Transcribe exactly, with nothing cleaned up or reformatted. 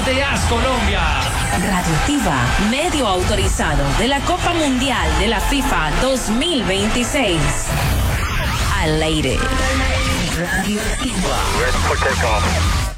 de A S Colombia. Radioactiva, medio autorizado de la Copa Mundial de la FIFA dos mil veintiséis. Al aire. Radioactiva.